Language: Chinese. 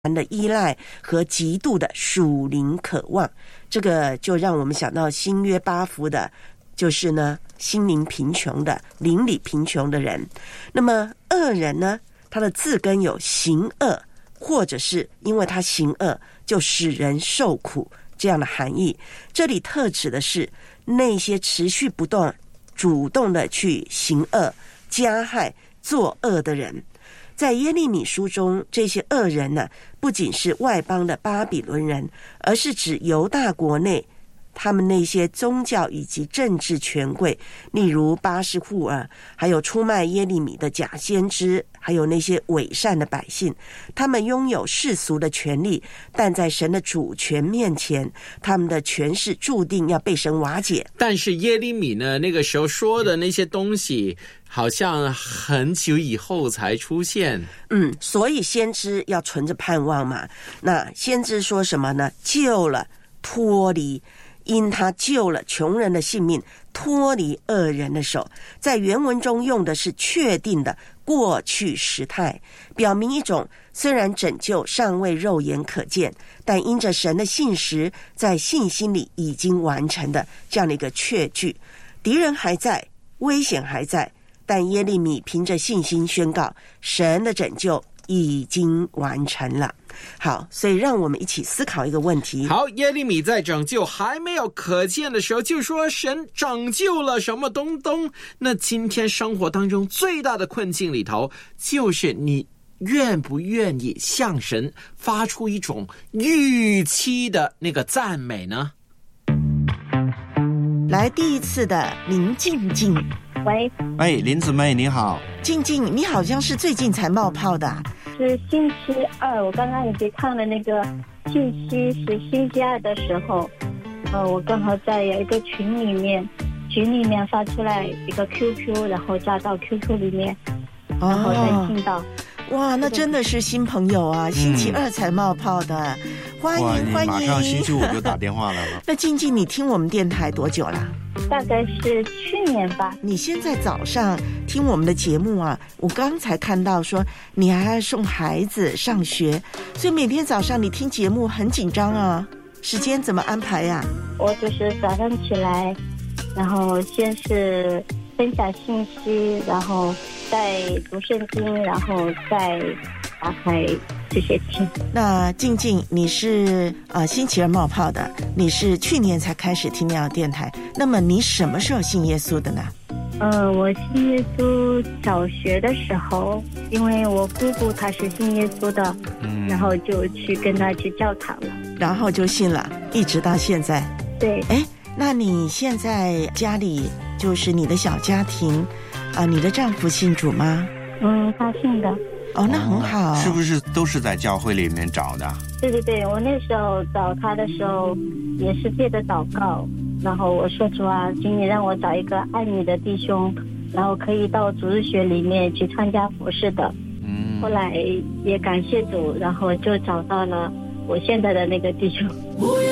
的依赖和极度的属灵渴望。这个就让我们想到新约八福的，就是呢心灵贫穷的、灵里贫穷的人。那么恶人呢，他的字根有行恶，或者是因为他行恶就使人受苦这样的含义。这里特指的是那些持续不断主动的去行恶、加害、作恶的人。在耶利米书中，这些恶人呢，不仅是外邦的巴比伦人，而是指犹大国内他们那些宗教以及政治权贵，例如巴士户尔，还有出卖耶利米的假先知，还有那些伪善的百姓。他们拥有世俗的权利，但在神的主权面前，他们的权势注定要被神瓦解。 但是耶利米呢，那个时候说的那些东西好像很久以后才出现。 所以先知要存着盼望嘛。那先知说什么呢？救了，脱离，因他救了穷人的性命，脱离恶人的手。在原文中用的是确定的过去时态，表明一种虽然拯救尚未肉眼可见，但因着神的信实，在信心里已经完成的这样的一个确据。敌人还在，危险还在，但耶利米凭着信心宣告，神的拯救已经完成了。好，所以让我们一起思考一个问题。 好，耶利米在拯救还没有可见的时候就说神拯救了什么东东。那今天生活当中最大的困境里头，就是你愿不愿意向神发出一种预期的那个赞美呢？ 来，第一次的林静静。 喂，林姊妹你好。 静静，你好像是最近才冒泡的啊？ 是星期二，我刚刚已经看了那个信息，是星期二的时候，我刚好在有一个群里面发出来一个 QQ， 然后加到 QQ 里面，然后再听到。 哇，那真的是新朋友啊！星期二才冒泡的，欢迎欢迎！ 马上星期五就打电话来了。 那静静，你听我们电台多久了？ 大概是去年吧。 你现在早上听我们的节目啊，我刚才看到说你还要送孩子上学，所以每天早上你听节目很紧张啊，时间怎么安排呀？ 我就是早上起来，然后先是分享信息，然后再读圣经，然后再打开这些听。 那静静，你是星期二冒泡的，你是去年才开始听妙电台，那么你什么时候信耶稣的呢？ 我信耶稣小学的时候，因为我姑姑她是信耶稣的，然后就去跟她去教堂了， 然后就信了，一直到现在。 对。 那你现在家里就是你的小家庭你的丈夫信主吗？ 他信的。 那很好。 是不是都是在教会里面找的？ 对对对，我那时候找他的时候也是借着祷告，然后我说主啊，请你让我找一个爱你的弟兄，然后可以到主日学里面去参加服事的。后来也感谢主，然后就找到了我现在的那个弟兄。